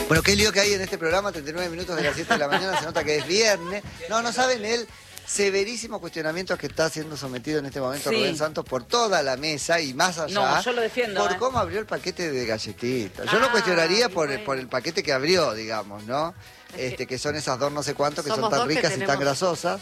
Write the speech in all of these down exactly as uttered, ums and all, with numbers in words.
Bueno, qué lío que hay en este programa, treinta y nueve minutos de las siete de la mañana, se nota que es viernes. No, no saben el severísimo cuestionamiento que está siendo sometido en este momento Sí. Rubén Santos por toda la mesa y más allá. No, yo lo defiendo, Por ¿eh? cómo abrió el paquete de galletitas. Yo Ah, lo cuestionaría por, bueno. por el paquete que abrió, digamos, ¿no? Este, que son esas dos no sé cuánto, que son Somos tan dos que ricas y tan tenemos- grasosas.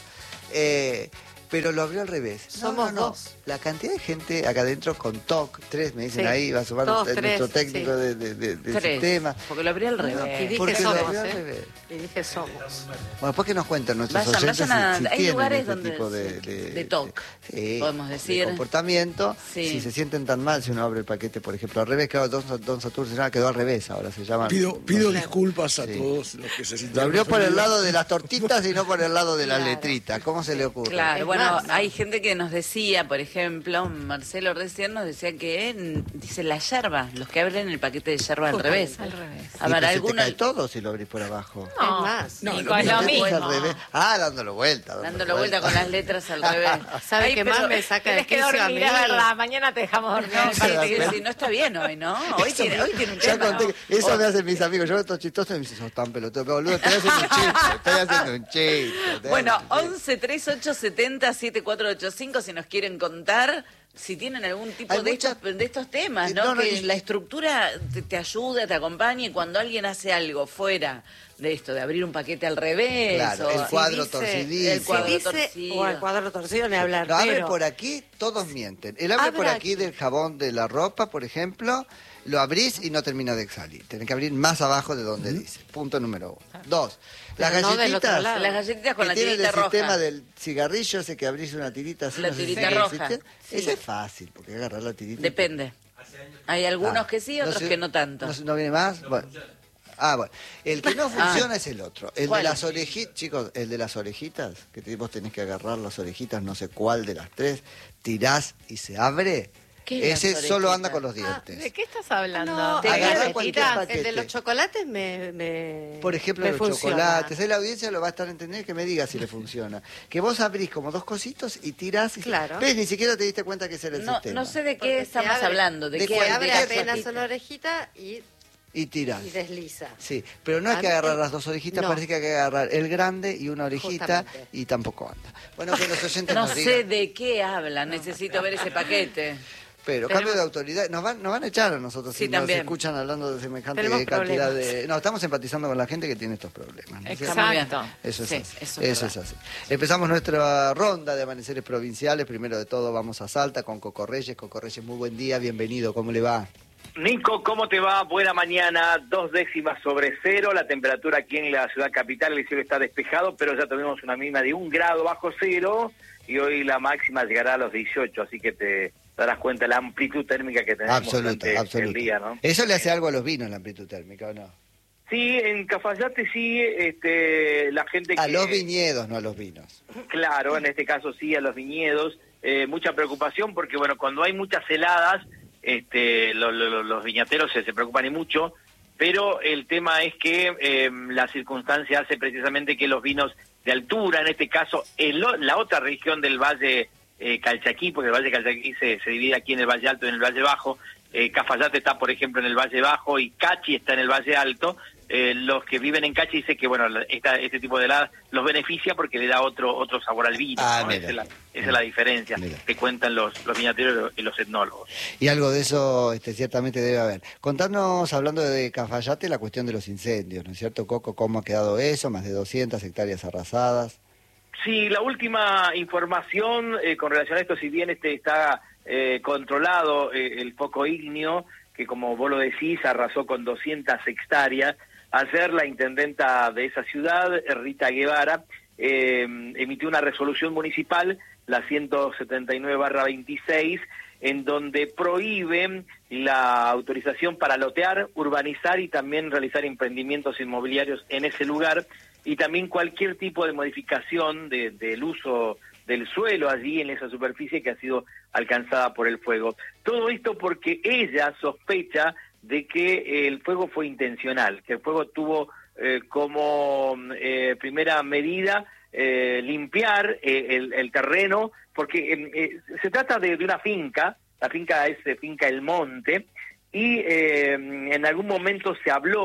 Eh, pero lo abrió al revés. No, Somos no, no. dos. La cantidad de gente acá adentro con T O C, tres me dicen Sí. ahí, va a sumar Todos el- tres, nuestro técnico sí. de, de, de- del Tres, sistema. porque lo abrí al Y revés. dije Porque lo somos, abrió al ¿eh? revés. Y dije somos. Bueno, después que nos cuentan nuestros Vayan, oyentes vayan a- si, si hay tienen lugares este donde tipo de, se- de, de T O C, sí, podemos de decir. comportamiento. Sí. Si se sienten tan mal si uno abre el paquete, por ejemplo, al revés, claro, Don, Don Saturno se llama, quedó al revés, ahora se llama. Pido, pido disculpas a Sí. todos los que se Lo sintieron abrió por el ofendidos. lado de las tortitas y no por el lado de las Claro. letritas. ¿Cómo se le ocurre? Claro, Es bueno, más, hay gente que nos decía, por ejemplo, Marcelo recién nos decía que, mm, dice, la yerba, los que abren el paquete de yerba al revés. Al revés. A Y ver, pues se te algunos... cae todo si lo abrís por abajo. Es más. No, Nico, es lo lo mismo. Es mismo. al revés. Ah, dándolo vuelta. Dándolo vuelta con las letras al revés. ¿Sabe Ay, qué pero- más me saca de Tienes que quicio a dormir, mí? es verdad. Mañana te dejamos dormir en el No, se da parece que cuenta. sí, no está bien hoy, ¿no? Hoy Eso tiene, me- hoy tiene un ya tema. conté que- eso Oh, me hacen mis amigos. Yo estoy chistoso y me dicen, sos tan pelotudo. Pero boludo, estoy haciendo un chiste. Estoy haciendo un chiste. estoy Bueno, haciendo un chiste. once treinta y ocho setenta setenta y cuatro ochenta y cinco si nos quieren contar si tienen algún tipo Hay de, muchas- estos, de estos temas, Eh, ¿no? no, no, que y- la estructura te, te ayuda, te acompaña y cuando alguien hace algo fuera de esto, de abrir un paquete al revés. Claro, o- el cuadro dice- torcidito. el cuadro Si dice, torcido. o el cuadro torcido le hablar, Lo abre pero por aquí, todos mienten. El abre Abra por aquí aquí. del jabón de la ropa, por ejemplo, lo abrís y no termina de salir. Tenés que abrir más abajo de donde dice. Punto número uno. Dos, las Pero no del otro galletitas. lado. Las galletitas con que la tienen tirita el roja. sistema del cigarrillo ese que abrís una tirita así. La no sé si tirita se roja, existe. sí. Ese es fácil, porque agarrar la tirita. Depende. Hay algunos Ah, que sí, otros sé- que no tanto. No, sé, ¿no viene más? Bueno. Ah, bueno. El que no funciona es el otro. El ¿Cuál? de las orejitas, chicos, el de las orejitas, que te- vos tenés que agarrar las orejitas, no sé cuál de las tres, tirás y se abre. ¿Qué es Ese las solo orejitas? anda con los Ah, dientes. ¿de qué estás hablando? No, ¿De agarra galletitas? cualquier paquete. el de los chocolates me, me Por ejemplo, me los funciona. chocolates. Ahí la audiencia lo va a estar entendiendo, que me diga si le funciona. Que vos abrís como dos cositos y tirás. Y Claro. ¿Ves? Ni siquiera te diste cuenta que ese era el No, sistema. no sé de qué Porque se estamos abre- hablando. ¿De, de qué? cuál- Se de abre qué apenas galletitas? una orejita y, Y tirás. y desliza. Sí, pero no es A que mí- agarrar las dos orejitas, no. parece que hay que agarrar el grande y una orejita Justamente. y tampoco anda. Bueno, que los oyentes No nos sé digan. de qué hablan, necesito ver ese paquete. Pero cambio de autoridad, nos van, nos van a echar a nosotros Sí, si nos también. escuchan hablando de semejante Tenemos cantidad problemas. de... No, estamos empatizando con la gente que tiene estos problemas. ¿no es cierto? Está muy bien. Exacto. Eso es Sí, así. eso Eso, es es verdad. así. Empezamos nuestra ronda de amaneceres provinciales. Primero de todo vamos a Salta con Coco Reyes. Coco Reyes, muy buen día, bienvenido. ¿Cómo le va? Nico, ¿cómo te va? Buena mañana, dos décimas sobre cero, la temperatura aquí en la ciudad capital, el cielo está despejado, pero ya tuvimos una mínima de un grado bajo cero y hoy la máxima llegará a los dieciocho, así que te darás cuenta de la amplitud térmica que tenemos Absoluta, durante absoluta. el día, ¿no? ¿Eso le hace algo a los vinos, la amplitud térmica, o no? Sí, en Cafayate sí, este, la gente A que... los viñedos, no a los vinos. Claro, en este caso sí, a los viñedos. Eh, mucha preocupación porque, bueno, cuando hay muchas heladas, este, lo- lo- los viñateros se, se preocupan y mucho, pero el tema es que eh, la circunstancia hace precisamente que los vinos de altura, en este caso, el o- la otra región del Valle eh, Calchaquí, porque el Valle Calchaquí se, se divide aquí en el Valle Alto y en el Valle Bajo, eh, Cafayate está, por ejemplo, en el Valle Bajo y Cachi está en el Valle Alto. Eh, los que viven en Cachi dicen que, bueno, esta, este tipo de heladas los beneficia porque le da otro otro sabor al vino, Ah, ¿no? mira. Esa es la, esa es la diferencia Mira. que cuentan los, los viñateros y los etnólogos. Y algo de eso este, ciertamente debe haber. Contanos, hablando de Cafayate, la cuestión de los incendios, ¿no es cierto, Coco? ¿Cómo ha quedado eso? Más de doscientas hectáreas arrasadas. Sí, la última información eh, con relación a esto, si bien este está eh, controlado eh, el foco ígneo, que como vos lo decís, arrasó con doscientas hectáreas, ayer la intendenta de esa ciudad, Rita Guevara, eh, emitió una resolución municipal, la ciento setenta y nueve barra veintiséis, en donde prohíbe la autorización para lotear, urbanizar y también realizar emprendimientos inmobiliarios en ese lugar, y también cualquier tipo de modificación de, del uso del suelo allí en esa superficie que ha sido alcanzada por el fuego. Todo esto porque ella sospecha de que el fuego fue intencional, que el fuego tuvo eh, como eh, primera medida eh, limpiar eh, el, el terreno, porque eh, eh, se trata de, de una finca, la finca es eh, Finca El Monte, y eh, en algún momento se habló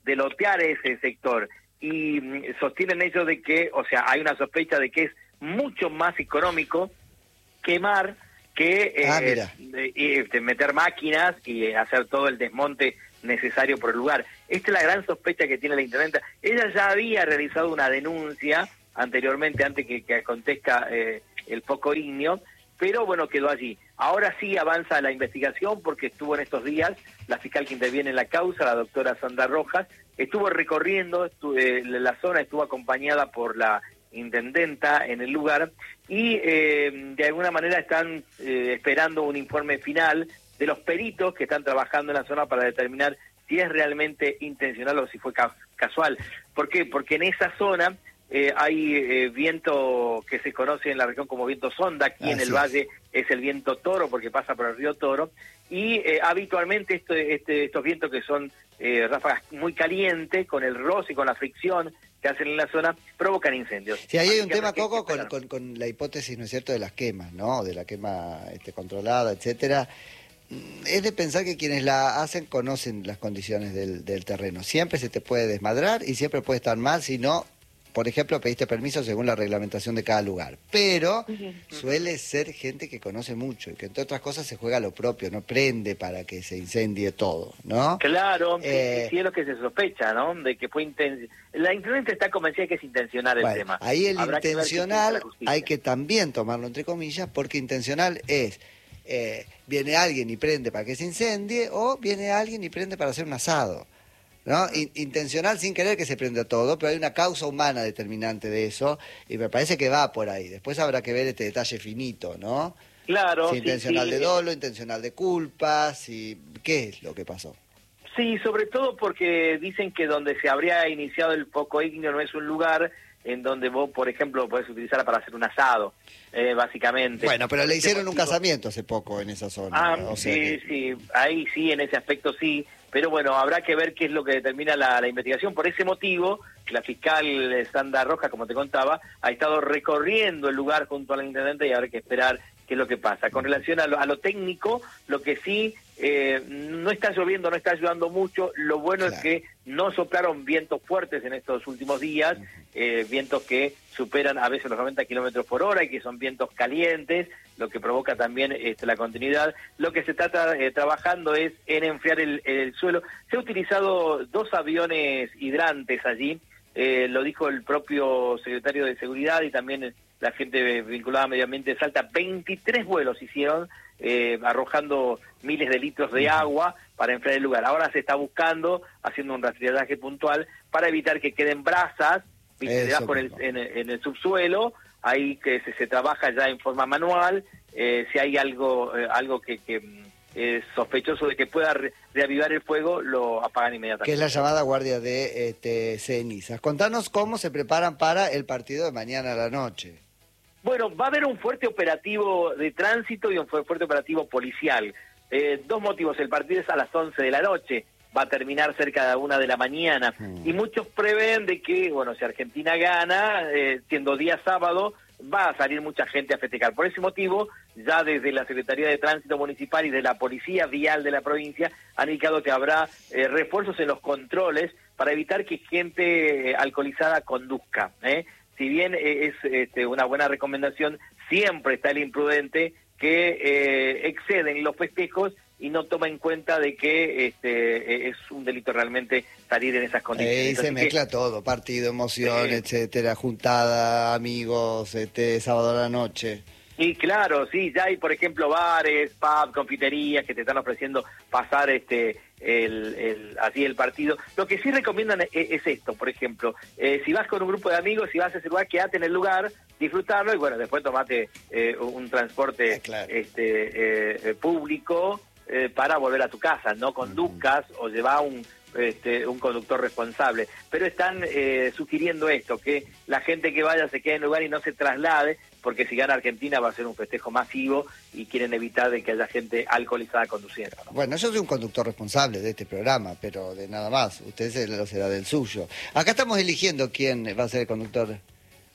de lotear ese sector. Y mm, sostienen ellos de que, o sea, hay una sospecha de que es mucho más económico quemar que eh, Ah, mira. de- este, meter máquinas y hacer todo el desmonte necesario por el lugar. Esta es la gran sospecha que tiene la intendenta. Ella ya había realizado una denuncia anteriormente, antes que, que acontezca eh, el foco ignio, pero bueno, quedó allí. Ahora sí avanza la investigación porque estuvo en estos días la fiscal que interviene en la causa, la doctora Sandra Rojas, estuvo recorriendo estu- eh, la zona, estuvo acompañada por la intendenta en el lugar y eh, de alguna manera están eh, esperando un informe final de los peritos que están trabajando en la zona para determinar si es realmente intencional o si fue ca- casual. ¿Por qué? Porque en esa zona eh, hay eh, viento que se conoce en la región como viento sonda, aquí en Así el es. valle es el viento toro porque pasa por el río Toro, y eh, habitualmente esto, este, estos vientos que son eh, ráfagas muy calientes, con el roce y con la fricción que hacen en la zona, provocan incendios. Sí, ahí hay Así un que tema, habrá que Coco, con, esperar. con, con la hipótesis, ¿no es cierto?, de las quemas, ¿no? De la quema este, controlada, etcétera. Mm, Es de pensar que quienes la hacen conocen las condiciones del, del terreno. Siempre se te puede desmadrar y siempre puede estar mal si no, por ejemplo, pediste permiso según la reglamentación de cada lugar. Pero suele ser gente que conoce mucho y que entre otras cosas se juega lo propio, no prende para que se incendie todo, ¿no? Claro, Eh, sí, sí es lo que se sospecha, ¿no? De que fue intencional. La intendente está convencida de que es intencional el Bueno, tema. ahí el Habrá que ver qué piensa intencional la justicia. hay que también tomarlo entre comillas, porque intencional es, eh, viene alguien y prende para que se incendie, o viene alguien y prende para hacer un asado, ¿no? In- intencional sin querer que se prenda todo, pero hay una causa humana determinante de eso, y me parece que va por ahí. Después habrá que ver este detalle finito, ¿no? Claro, Si sí, intencional sí, de eh, dolo, intencional de culpa, si qué es lo que pasó. Sí, sobre todo porque dicen que donde se habría iniciado el foco ignio no es un lugar en donde vos, por ejemplo, podés utilizar para hacer un asado, eh, básicamente. Bueno, pero le Por ese hicieron un motivo- casamiento hace poco en esa zona. Ah, o sea sí, que- sí, ahí sí, en ese aspecto sí, pero bueno, habrá que ver qué es lo que determina la, la investigación. Por ese motivo, la fiscal eh, Sandra Rojas, como te contaba, ha estado recorriendo el lugar junto a la intendente y habrá que esperar qué es lo que pasa. Con relación a lo, a lo técnico, lo que sí, eh, no está lloviendo, no está ayudando mucho, lo bueno Claro. es que no soplaron vientos fuertes en estos últimos días, eh, vientos que superan a veces los noventa kilómetros por hora y que son vientos calientes, lo que provoca también este, la continuidad. Lo que se está tra- eh, trabajando es en enfriar el, el suelo. Se ha utilizado dos aviones hidrantes allí, eh, lo dijo el propio secretario de Seguridad y también la gente vinculada a Medio Ambiente de Salta. veintitrés vuelos hicieron, eh, arrojando miles de litros de agua para enfriar el lugar. Ahora se está buscando, haciendo un rastrillaje puntual para evitar que queden brasas, ¿viste? Eso debajo en el, mismo. en, el- en el subsuelo, ahí que se, se trabaja ya en forma manual, eh, si hay algo eh, algo que, que mm, es sospechoso de que pueda re- reavivar el fuego, lo apagan inmediatamente. que es la llamada guardia de este, cenizas. Contanos cómo se preparan para el partido de mañana a la noche. Bueno, va a haber un fuerte operativo de tránsito y un fu- fuerte operativo policial. Eh, dos motivos, el partido es a las once de la noche, va a terminar cerca de la una de la mañana, Mm. y muchos prevén de que, bueno, si Argentina gana, eh, siendo día sábado, va a salir mucha gente a festejar. Por ese motivo, ya desde la Secretaría de Tránsito Municipal y de la Policía Vial de la provincia han indicado que habrá eh, refuerzos en los controles para evitar que gente eh, alcoholizada conduzca, ¿eh? Si bien eh, es este, una buena recomendación, siempre está el imprudente que eh, exceden los festejos y no toma en cuenta de que este, eh, es un delito realmente salir en esas condiciones. Ahí se Así que- mezcla todo, partido, emoción, Sí. etcétera, juntada, amigos, este sábado a la noche. Y claro, sí, ya hay, por ejemplo, bares, pubs, confiterías que te están ofreciendo pasar este el, el así el partido. Lo que sí recomiendan es, es esto, por ejemplo, eh, si vas con un grupo de amigos, si vas a ese lugar, quédate en el lugar, disfrutarlo y bueno, después tomate eh, un transporte Ah, claro. este eh, eh, público eh, para volver a tu casa, no conduzcas o lleva un este, un conductor responsable, pero están eh, sugiriendo esto, que la gente que vaya se quede en el lugar y no se traslade, porque si gana Argentina va a ser un festejo masivo y quieren evitar de que haya gente alcoholizada conduciendo, ¿no? Bueno, yo soy un conductor responsable de este programa, pero de nada más. Usted se- lo será del suyo. Acá estamos eligiendo quién va a ser el conductor.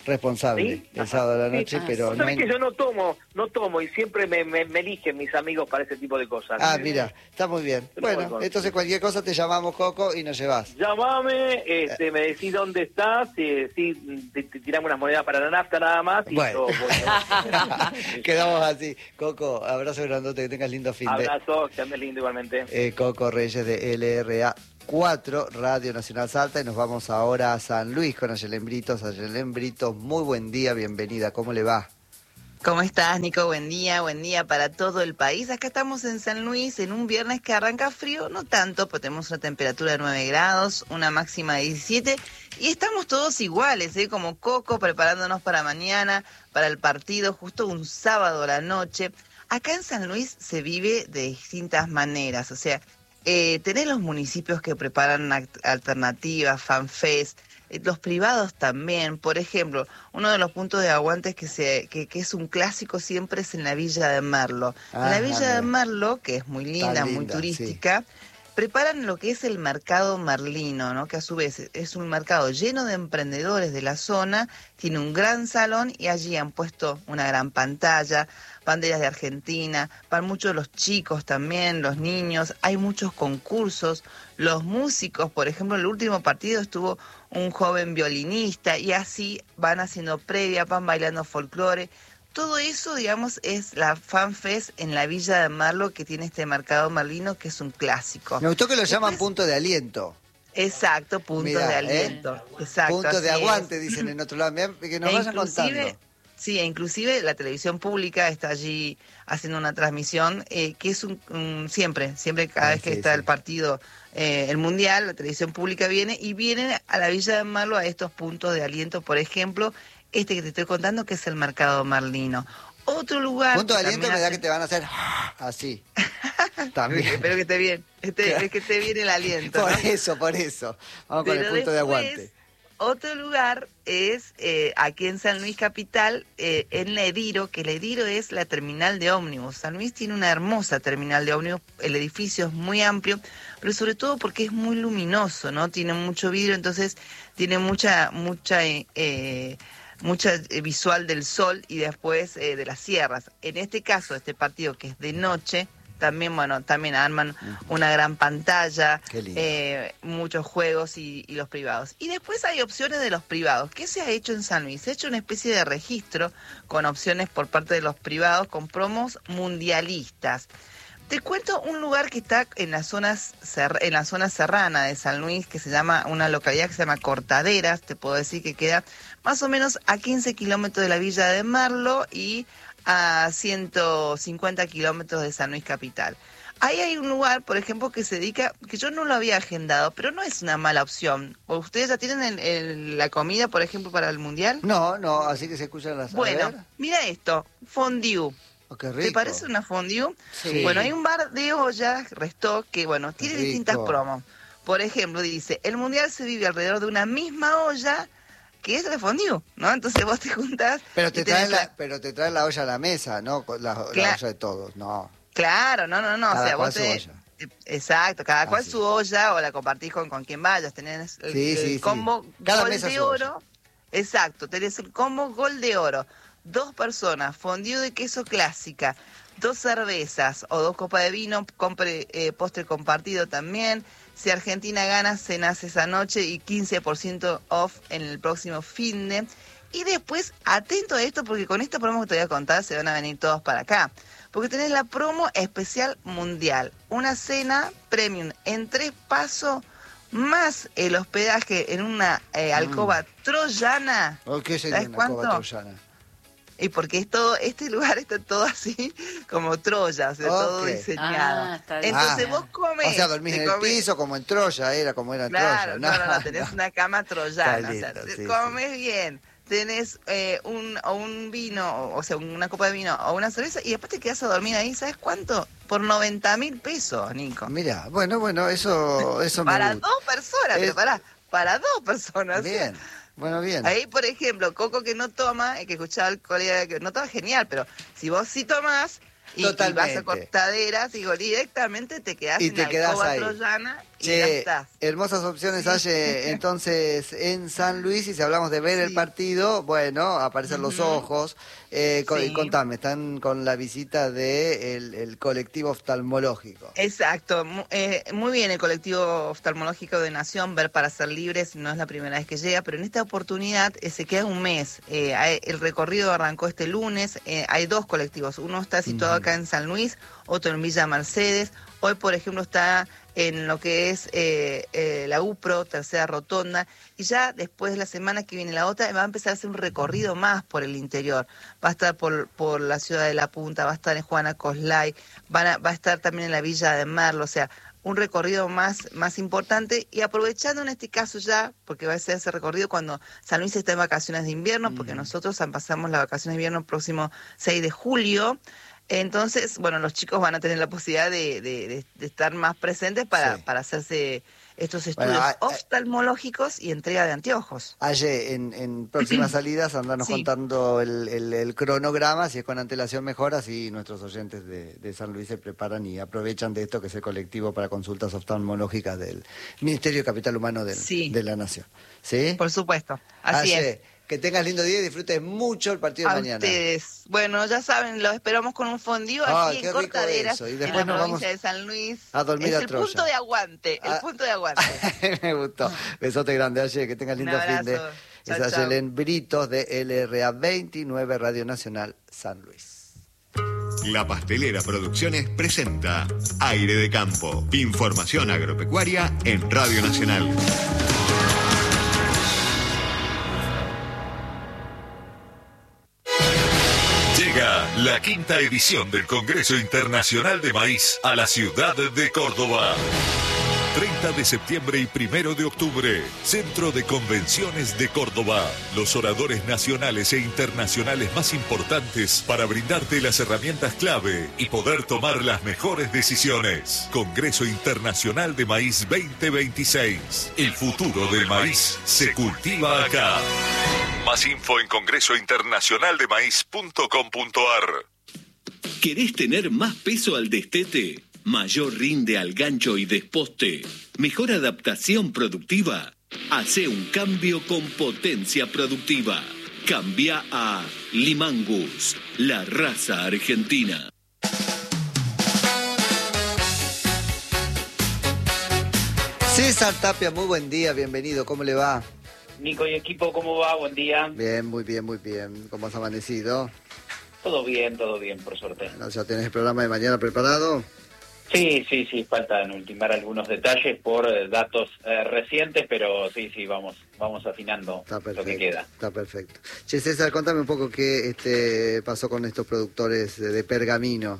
responsable ¿Sí? el sábado de la Sí. noche, Ah, pero Vos no sabés hay... que yo no tomo, no tomo y siempre me, me, me eligen mis amigos para ese tipo de cosas. Ah, mira, está muy bien. Pero voy Bueno, con- entonces cualquier cosa te llamamos, Coco, y nos llevas. Llámame, este, me decís dónde estás, eh, sí, te, te tiramos unas monedas para la nafta nada más y Bueno. yo voy. Quedamos así. Coco, abrazo grandote, que tengas lindo fin de... Abrazo, que andes lindo igualmente. Eh, Coco Reyes de L R A cuatro, Radio Nacional Salta, y nos vamos ahora a San Luis con Ayelen Britos. Ayelen Britos, muy buen día, bienvenida, ¿cómo le va? ¿Cómo estás, Nico? Buen día, buen día para todo el país. Acá estamos en San Luis en un viernes que arranca frío, no tanto, pero tenemos una temperatura de nueve grados, una máxima de diecisiete, y estamos todos iguales, ¿eh? Como Coco, preparándonos para mañana, para el partido, justo un sábado a la noche. Acá en San Luis se vive de distintas maneras, o sea, eh, tenés los municipios que preparan act- alternativas, fanfest, eh, los privados también. Por ejemplo, uno de los puntos de aguantes que, se, que, que es un clásico siempre es en la Villa de Merlo. Ah, en la Villa mira. de Merlo, que es muy linda, Está muy linda, turística, preparan lo que es el mercado merlino, ¿no? Que a su vez es un mercado lleno de emprendedores de la zona, tiene un gran salón y allí han puesto una gran pantalla, banderas de Argentina, para muchos de los chicos también, los niños, hay muchos concursos, los músicos, por ejemplo, el último partido estuvo un joven violinista y así van haciendo previa, van bailando folclore. Todo eso, digamos, es la FanFest en la Villa de Merlo, que tiene este mercado merlino, que es un clásico. Me gustó que lo llaman Después- punto de aliento. Exacto, puntos Mirá, de ¿eh? aliento. Exacto, Punto de así aguante, es. dicen en otro lado. Mirá, que nos E vayan inclusive- contando. Sí, e inclusive la televisión pública está allí haciendo una transmisión, eh, que es un, un- siempre, siempre cada Ah, vez que sí, está sí. el partido, eh, el mundial, la televisión pública viene y viene a la Villa de Merlo a estos puntos de aliento, por ejemplo, este que te estoy contando que es el mercado merlino. Otro lugar... Punto de que aliento también me da hace- que te van a hacer así. También. Espero que esté bien, este, es que esté bien el aliento, Por ¿no? eso, por eso. Vamos con Pero el punto de después, aguante. Otro lugar es eh, aquí en San Luis Capital, eh, en la Ediro, que la Ediro es la terminal de ómnibus. San Luis tiene una hermosa terminal de ómnibus, el edificio es muy amplio, pero sobre todo porque es muy luminoso, ¿no? Tiene mucho vidrio, entonces tiene mucha, mucha, eh, eh, mucha eh, visual del sol y después eh, de las sierras. En este caso, este partido que es de noche, también, bueno, también arman una gran pantalla, Qué lindo. eh, muchos juegos y, y los privados. Y después hay opciones de los privados. ¿Qué se ha hecho en San Luis? Se ha hecho una especie de registro con opciones por parte de los privados, con promos mundialistas. Te cuento un lugar que está en la zona, ser- en la zona serrana de San Luis, que se llama, una localidad que se llama Cortaderas, te puedo decir que queda más o menos a quince kilómetros de la Villa de Merlo y a ciento cincuenta kilómetros de San Luis Capital. Ahí hay un lugar, por ejemplo, que se dedica, que yo no lo había agendado, pero no es una mala opción. ¿O ustedes ya tienen el- el- la comida, por ejemplo, para el Mundial? No, no, así que se escuchan las... a Bueno, ver. mira esto, fondue. Oh, qué rico. ¿Te parece una fondue? Sí. Bueno, hay un bar de ollas, resto, que bueno, tiene Rico. distintas promos. Por ejemplo, dice, el mundial se vive alrededor de una misma olla que es la fondue, ¿no? Entonces vos te juntás... Pero y te, tenés traen la, pero te traen la olla a la mesa, ¿no? Con La, la Cla- olla de todos, no. Claro, no, no, no, Cada o sea, cual vos su te... olla. Exacto, cada Ah, cual sí. su olla o la compartís con, con quien vayas, tenés el, Sí, el sí, sí. combo Cada gol mesa de su olla. oro. Exacto, tenés el combo gol de oro. Dos personas, fondue de queso clásica, dos cervezas o dos copas de vino, compre, eh, postre compartido también. Si Argentina gana, cenas esa noche y quince por ciento off en el próximo fin de. Y después, atento a esto, porque con esta promo que te voy a contar se van a venir todos para acá. Porque tenés la promo especial mundial, una cena premium en tres pasos, más el hospedaje en una eh, alcoba troyana. ¿O qué sería ¿Sabes una cuánto? coba troyana? Y porque es todo, este lugar está todo así como Troya, o sea, todo Ok. diseñado. Ah, está bien. Entonces Ah. vos comés. O sea, dormís te en el comés- piso como en Troya, era como era en Claro, Troya. no, no, no, tenés una cama troyana, Está o sea, lindo, te sí, comes bien, tenés eh, un, o un vino, o, o sea, una copa de vino o una cerveza y después te quedás a dormir ahí, ¿sabes cuánto? Por noventa mil pesos, Nico. Mira, bueno, bueno, eso, eso me Para gusta. dos personas, Es- pero pará, para dos personas. o sea, Bien, bueno, bien. Ahí, por ejemplo, Coco que no toma, el que escuchaba al colega que no toma, genial, pero si vos sí tomás y, y vas Totalmente. a Cortaderas, digo, directamente te quedás Y en te la quedás alcoba ahí. troyana y ya Che, estás. hermosas opciones hay entonces en San Luis, y si hablamos de ver sí. el partido, bueno, aparecen uh-huh. los ojos. Eh, sí. Contame, están con la visita del de el colectivo oftalmológico. Exacto, eh, muy bien el colectivo oftalmológico de Nación, Ver para Ser Libres, no es la primera vez que llega, pero en esta oportunidad eh, se queda un mes. Eh, hay, el recorrido arrancó este lunes, eh, hay dos colectivos, uno está situado uh-huh. acá en San Luis, otro en Villa Mercedes. Hoy, por ejemplo, está en lo que es eh, eh, la UPRO, Tercera Rotonda, y ya después de la semana que viene la otra va a empezar a hacer un recorrido más por el interior. Va a estar por, por la ciudad de La Punta, va a estar en Juana Coslay, van a, va a estar también en la Villa de Merlo, o sea, un recorrido más, más importante, y aprovechando en este caso ya, porque va a ser ese recorrido cuando San Luis está en vacaciones de invierno, mm. porque nosotros pasamos las vacaciones de invierno el próximo seis de julio, entonces, bueno, los chicos van a tener la posibilidad de, de, de, de estar más presentes para, sí. para hacerse estos estudios bueno, a, oftalmológicos y entrega de anteojos. Ayer, en, en próximas salidas, andarnos sí. contando el, el, el cronograma, si es con antelación mejor, así nuestros oyentes de, de San Luis se preparan y aprovechan de esto, que es el colectivo para consultas oftalmológicas del Ministerio de Capital Humano del, sí. de la Nación. ¿Sí? Por supuesto, así Ayer, es. Que tengas lindo día y disfrutes mucho el partido a de mañana. Ustedes. Bueno, ya saben, los esperamos con un fondío ah, aquí en Cortaderas, y en después la nos provincia vamos de San Luis. A dormir es a el Troya. punto de aguante, el ah. punto de aguante. Me gustó. Besote grande, Aye, que tengas lindo fin de... Chau, es chau. Ayelen Britos de L R A veintinueve, Radio Nacional San Luis. La Pastelera Producciones presenta Aire de Campo. Información agropecuaria en Radio Nacional. Llega la quinta edición del Congreso Internacional de Maíz a la ciudad de Córdoba. treinta de septiembre y primero de octubre, Centro de Convenciones de Córdoba. Los oradores nacionales e internacionales más importantes para brindarte las herramientas clave y poder tomar las mejores decisiones. Congreso Internacional de Maíz veinte veintiséis. El futuro del maíz se cultiva acá. Más info en congreso internacional de maíz punto com punto ar. ¿Querés tener más peso al destete? Mayor rinde al gancho y desposte, mejor adaptación productiva. Hace un cambio con potencia productiva. Cambia a Limangus, la raza argentina. César Tapia, muy buen día, bienvenido, ¿cómo le va? Nico y equipo, ¿cómo va? Buen día. Bien, muy bien, muy bien. ¿Cómo has amanecido? Todo bien, todo bien, por suerte. Bueno, ¿ya tenés el programa de mañana preparado? Sí, sí, sí, faltan ultimar algunos detalles por eh, datos eh, recientes, pero sí, sí, vamos vamos afinando lo que queda. Está perfecto. Che, César, contame un poco qué este, pasó con estos productores de, de Pergamino.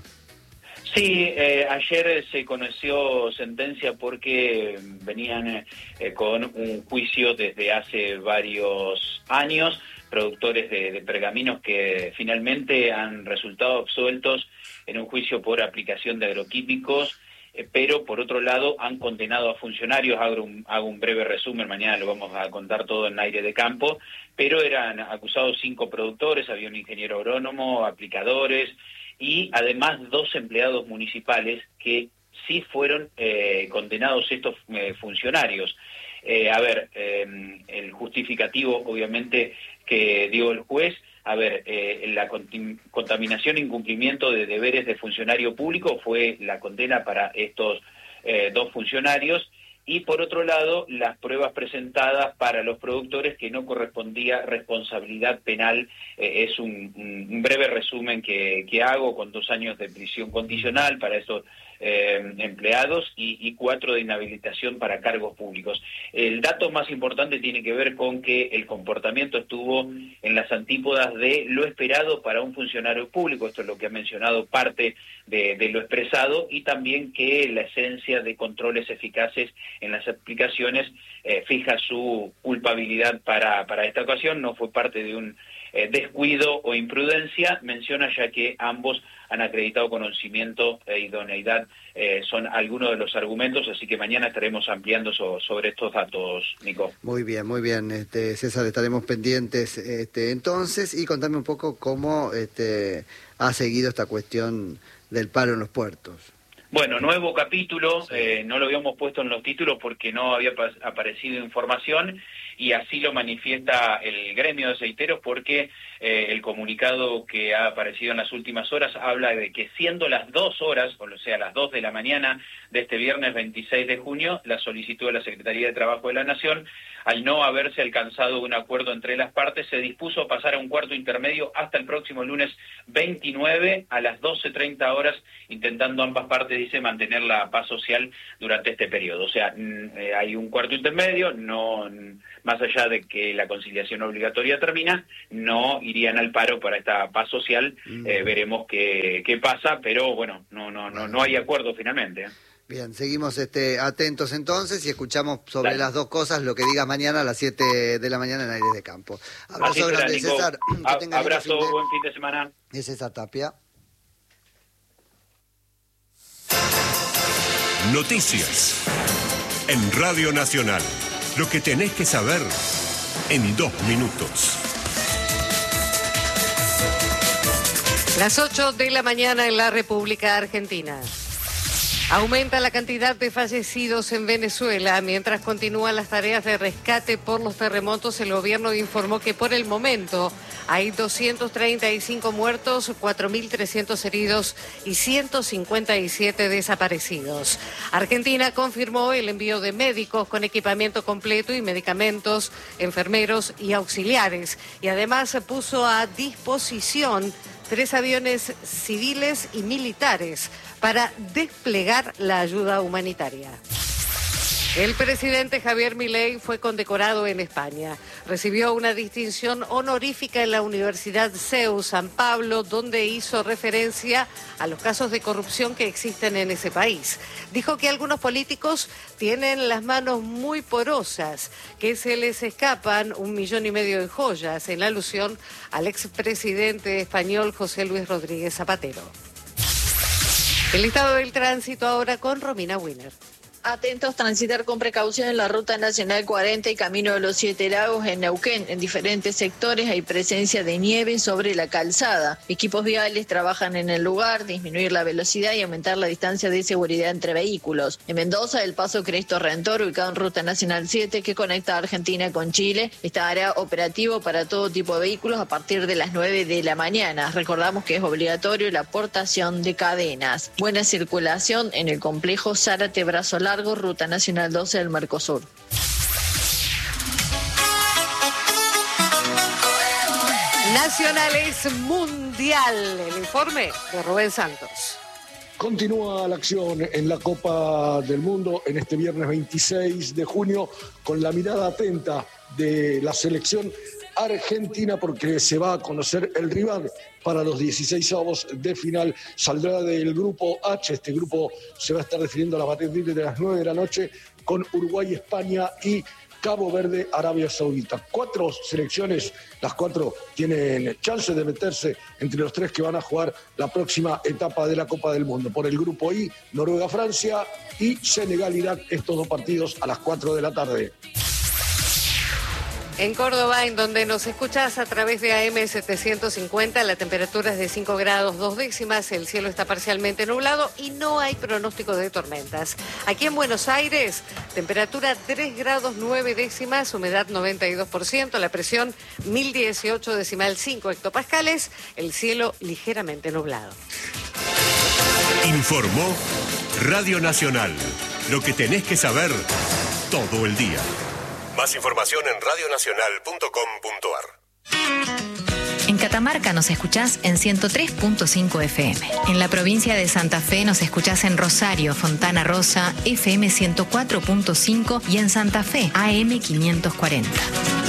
Sí, eh, ayer se conoció sentencia porque venían eh, con un juicio desde hace varios años, productores de, de pergaminos que finalmente han resultado absueltos en un juicio por aplicación de agroquímicos, eh, pero por otro lado han condenado a funcionarios. Hago un, hago un breve resumen, mañana lo vamos a contar todo en Aire de Campo, pero eran acusados cinco productores, había un ingeniero agrónomo, aplicadores y además dos empleados municipales que sí fueron eh, condenados estos eh, funcionarios. Eh, a ver, eh, el justificativo obviamente que dio el juez, a ver, eh, la contaminación e incumplimiento de deberes de funcionario público fue la condena para estos eh, dos funcionarios, y por otro lado las pruebas presentadas para los productores que no correspondía responsabilidad penal. Eh, es un, un breve resumen que, que hago, con dos años de prisión condicional para estos eh, empleados y, y cuatro de inhabilitación para cargos públicos. El dato más importante tiene que ver con que el comportamiento estuvo en las antípodas de lo esperado para un funcionario público. Esto es lo que ha mencionado parte de, de lo expresado, y también que la esencia de controles eficaces en las aplicaciones eh, fija su culpabilidad para, para esta ocasión. No fue parte de un eh, descuido o imprudencia, menciona, ya que ambos han acreditado conocimiento e idoneidad. Eh, son algunos de los argumentos, así que mañana estaremos ampliando so, sobre estos datos, Nico. Muy bien, muy bien, este, César, estaremos pendientes este, entonces, y contame un poco cómo este, ha seguido esta cuestión del paro en los puertos. Bueno, nuevo capítulo, eh, no lo habíamos puesto en los títulos porque no había aparecido información y así lo manifiesta el gremio de aceiteros porque eh, el comunicado que ha aparecido en las últimas horas habla de que siendo las dos horas, o sea, las dos de la mañana de este viernes veintiséis de junio, la solicitud de la Secretaría de Trabajo de la Nación, al no haberse alcanzado un acuerdo entre las partes, se dispuso pasar a un cuarto intermedio hasta el próximo lunes veintinueve a las doce treinta horas, intentando ambas partes, dice, mantener la paz social durante este periodo. O sea, eh, hay un cuarto intermedio, no, más allá de que la conciliación obligatoria termina, no irían al paro para esta paz social. Mm. Eh, veremos qué, qué pasa, pero bueno, no, no, no, no hay acuerdo finalmente. Bien, seguimos este, atentos entonces y escuchamos sobre Dale. las dos cosas lo que digas mañana a las siete de la mañana en Aires de Campo. Abrazo grande, Nico. César. Que abrazo, fin de... buen fin de semana. Es César Tapia. Noticias en Radio Nacional. Lo que tenés que saber en dos minutos. Las ocho de la mañana en la República Argentina. Aumenta la cantidad de fallecidos en Venezuela. Mientras continúan las tareas de rescate por los terremotos, el gobierno informó que por el momento hay doscientos treinta y cinco muertos, cuatro mil trescientos heridos y ciento cincuenta y siete desaparecidos. Argentina confirmó el envío de médicos con equipamiento completo y medicamentos, enfermeros y auxiliares. Y además puso a disposición tres aviones civiles y militares para desplegar la ayuda humanitaria. El presidente Javier Milei fue condecorado en España. Recibió una distinción honorífica en la Universidad CEU San Pablo, donde hizo referencia a los casos de corrupción que existen en ese país. Dijo que algunos políticos tienen las manos muy porosas, que se les escapan un millón y medio de joyas, en alusión al expresidente español José Luis Rodríguez Zapatero. El estado del tránsito ahora con Romina Wiener. Atentos, transitar con precaución en la Ruta Nacional cuarenta y Camino de los Siete Lagos en Neuquén. En diferentes sectores hay presencia de nieve sobre la calzada. Equipos viales trabajan en el lugar, disminuir la velocidad y aumentar la distancia de seguridad entre vehículos. En Mendoza, el paso Cristo Redentor, ubicado en Ruta Nacional siete, que conecta a Argentina con Chile, estará operativo para todo tipo de vehículos a partir de las nueve de la mañana. Recordamos que es obligatorio la portación de cadenas. Buena circulación en el complejo Zárate Brazo Largo, Ruta Nacional doce del Mercosur. Nacional es mundial. El informe de Rubén Santos. Continúa la acción en la Copa del Mundo en este viernes veintiséis de junio con la mirada atenta de la selección argentina porque se va a conocer el rival para los dieciseisavos de final. Saldrá del grupo H. Este grupo se va a estar definiendo a partir de las nueve de la noche con Uruguay, España y Cabo Verde, Arabia Saudita. Cuatro selecciones, las cuatro tienen chance de meterse entre los tres que van a jugar la próxima etapa de la Copa del Mundo. Por el grupo I, Noruega, Francia y Senegal, Irak, estos dos partidos a las cuatro de la tarde. En Córdoba, en donde nos escuchas a través de A M setecientos cincuenta, la temperatura es de cinco grados dos décimas, el cielo está parcialmente nublado y no hay pronóstico de tormentas. Aquí en Buenos Aires, temperatura tres grados nueve décimas, humedad noventa y dos por ciento, la presión mil dieciocho decimal cinco hectopascales, el cielo ligeramente nublado. Informó Radio Nacional, lo que tenés que saber todo el día. Más información en radio nacional punto com punto a r. En Catamarca nos escuchás en ciento tres punto cinco F M. En la provincia de Santa Fe nos escuchás en Rosario, Fontana Rosa, F M ciento cuatro punto cinco y en Santa Fe, A M quinientos cuarenta.